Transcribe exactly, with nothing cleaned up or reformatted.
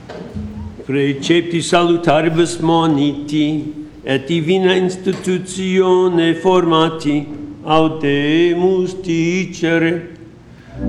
Precepti salutaribus moniti, et divina institutione formati, audemus dicere.